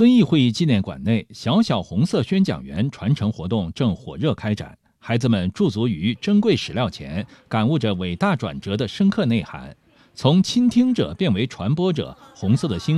遵义会议纪念馆内，小小红色宣讲员传承活动正火热开展。孩子们驻足于珍贵史料前，感悟着伟大转折的深刻内涵。从倾听者变为传播者，红色的心